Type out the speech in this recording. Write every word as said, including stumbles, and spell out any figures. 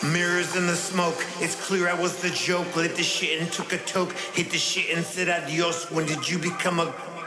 Mirrors in the smoke, it's clear I was the joke. Lit the shit and took a toke. Hit the shit and said adios. When did you become a